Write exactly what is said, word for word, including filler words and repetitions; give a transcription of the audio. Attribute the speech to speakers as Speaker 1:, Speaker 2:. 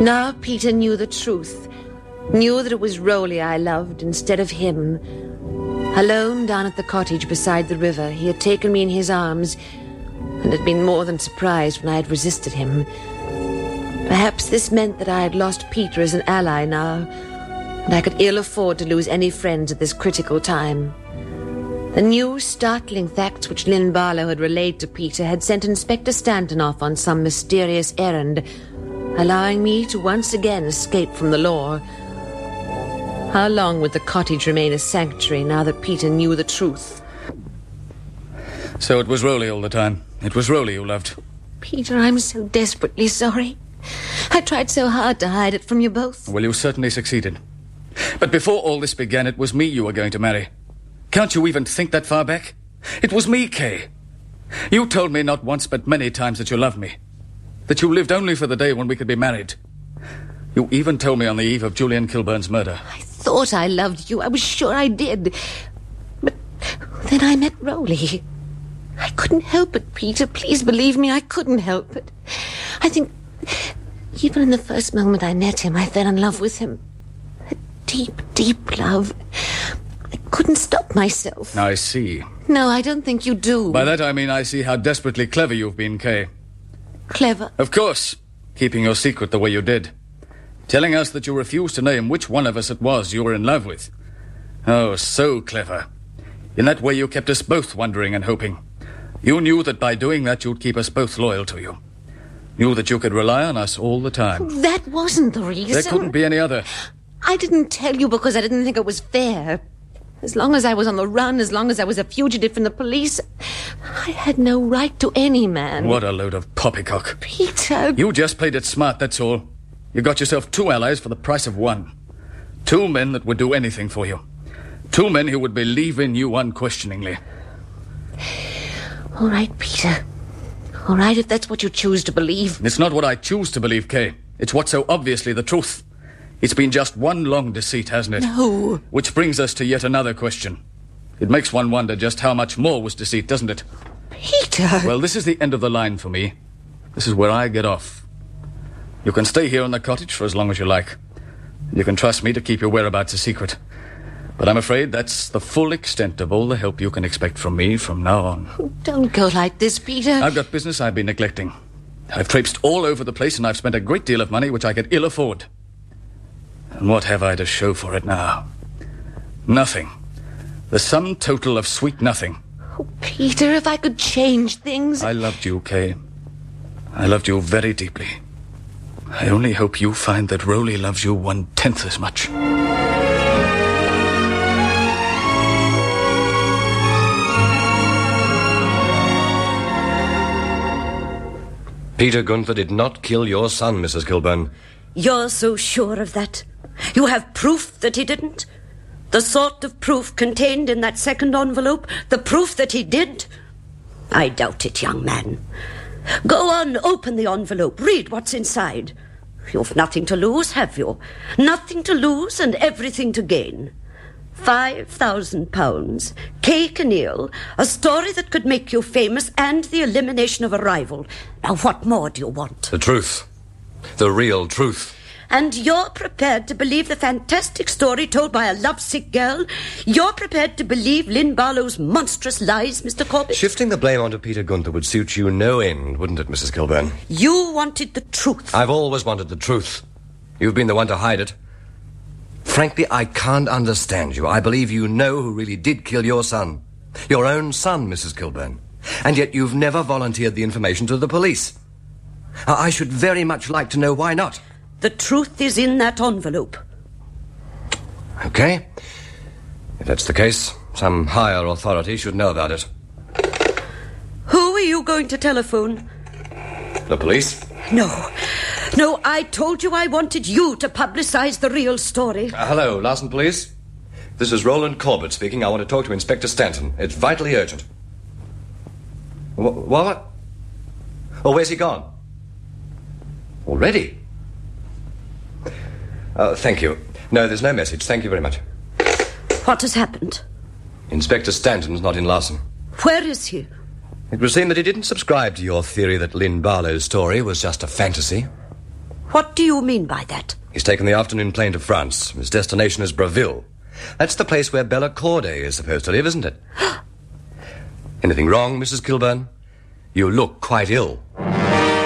Speaker 1: Now Peter knew the truth. Knew that it was Rowley I loved instead of him. Alone down at the cottage beside the river, he had taken me in his arms and had been more than surprised when I had resisted him. Perhaps this meant that I had lost Peter as an ally now, and I could ill afford to lose any friends at this critical time. The new, startling facts which Lynn Barlow had relayed to Peter had sent Inspector Stanton off on some mysterious errand, allowing me to once again escape from the law. How long would the cottage remain a sanctuary now that Peter knew the truth?
Speaker 2: So it was Rowley all the time. It was Rowley you loved.
Speaker 1: Peter, I'm so desperately sorry. I tried so hard to hide it from you both.
Speaker 2: Well, you certainly succeeded. But before all this began, it was me you were going to marry. Can't you even think that far back? It was me, Kay. You told me not once but many times that you loved me. That you lived only for the day when we could be married. You even told me on the eve of Julian Kilburn's murder.
Speaker 1: I thought I loved you. I was sure I did. But then I met Rowley. I couldn't help it, Peter. Please believe me, I couldn't help it. I think even in the first moment I met him, I fell in love with him. A deep, deep love. I couldn't stop myself.
Speaker 2: I see.
Speaker 1: No, I don't think you do.
Speaker 2: By that I mean I see how desperately clever you've been, Kay.
Speaker 1: Clever?
Speaker 2: Of course. Keeping your secret the way you did. Telling us that you refused to name which one of us it was you were in love with. Oh, so clever. In that way you kept us both wondering and hoping. You knew that by doing that you'd keep us both loyal to you. Knew that you could rely on us all the time.
Speaker 1: That wasn't the reason.
Speaker 2: There couldn't be any other.
Speaker 1: I didn't tell you because I didn't think it was fair. As long as I was on the run, as long as I was a fugitive from the police, I had no right to any man.
Speaker 2: What a load of poppycock.
Speaker 1: Peter.
Speaker 2: You just played it smart, that's all. You got yourself two allies for the price of one. Two men that would do anything for you. Two men who would believe in you unquestioningly.
Speaker 1: All right, Peter. All right, if that's what you choose to believe.
Speaker 2: It's not what I choose to believe, Kay. It's what's so obviously the truth. It's been just one long deceit, hasn't it?
Speaker 1: No.
Speaker 2: Which brings us to yet another question. It makes one wonder just how much more was deceit, doesn't it?
Speaker 1: Peter!
Speaker 2: Well, this is the end of the line for me. This is where I get off. You can stay here in the cottage for as long as you like. You can trust me to keep your whereabouts a secret. But I'm afraid that's the full extent of all the help you can expect from me from now on.
Speaker 1: Don't go like this, Peter.
Speaker 2: I've got business I've been neglecting. I've traipsed all over the place and I've spent a great deal of money which I could ill afford. And what have I to show for it now? Nothing. The sum total of sweet nothing.
Speaker 1: Oh, Peter, if I could change things...
Speaker 2: I loved you, Kay. I loved you very deeply. I only hope you find that Rowley loves you one-tenth as much.
Speaker 3: Peter Gunther did not kill your son, Missus Kilburn.
Speaker 4: You're so sure of that? You have proof that he didn't? The sort of proof contained in that second envelope? The proof that he did? I doubt it, young man. Go on, open the envelope. Read what's inside. You've nothing to lose, have you? Nothing to lose and everything to gain. Five thousand pounds, Kay Kinneal, a story that could make you famous, and the elimination of a rival. Now, what more do you want?
Speaker 3: The truth. The real truth.
Speaker 4: And you're prepared to believe the fantastic story told by a lovesick girl? You're prepared to believe Lynn Barlow's monstrous lies, Mister Corbett?
Speaker 3: Shifting the blame onto Peter Gunther would suit you no end, wouldn't it, Missus Kilburn?
Speaker 4: You wanted the truth.
Speaker 3: I've always wanted the truth. You've been the one to hide it. Frankly, I can't understand you. I believe you know who really did kill your son. Your own son, Missus Kilburn. And yet you've never volunteered the information to the police. I should very much like to know why not.
Speaker 4: The truth is in that envelope.
Speaker 3: Okay. If that's the case, some higher authority should know about it.
Speaker 4: Who are you going to telephone?
Speaker 3: The police?
Speaker 4: No. No, I told you I wanted you to publicize the real story.
Speaker 3: Uh, hello, Larson Police. This is Roland Corbett speaking. I want to talk to Inspector Stanton. It's vitally urgent. What? What? Oh, where's he gone? Already? Uh, thank you. No, there's no message. Thank you very much.
Speaker 4: What has happened?
Speaker 3: Inspector Stanton's not in Larson.
Speaker 4: Where is he?
Speaker 3: It was seen that he didn't subscribe to your theory that Lynn Barlow's story was just a fantasy.
Speaker 4: What do you mean by that?
Speaker 3: He's taken the afternoon plane to France. His destination is Breville. That's the place where Bella Corday is supposed to live, isn't it? Anything wrong, Missus Kilburn? You look quite ill.